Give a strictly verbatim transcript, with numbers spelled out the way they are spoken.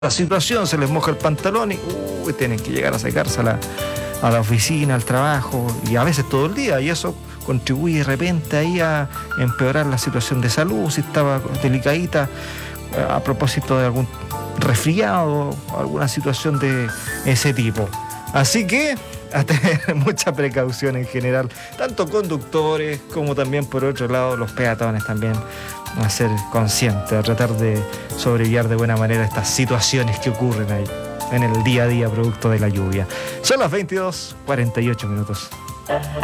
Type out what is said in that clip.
la situación, se les moja el pantalón y uy, tienen que llegar a secarse a la, a la oficina, al trabajo, y a veces todo el día, y eso contribuye de repente ahí a empeorar la situación de salud, si estaba delicadita, a propósito de algún resfriado, alguna situación de ese tipo. Así que a tener mucha precaución en general, tanto conductores como también por otro lado los peatones también, a ser conscientes, a tratar de sobrellevar de buena manera estas situaciones que ocurren ahí en el día a día producto de la lluvia. Son las veintidós cuarenta y ocho minutos.